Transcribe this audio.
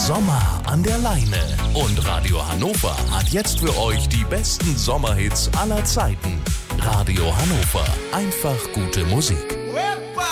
Sommer an der Leine. Und Radio Hannover hat jetzt für euch die besten Sommerhits aller Zeiten. Radio Hannover. Einfach gute Musik.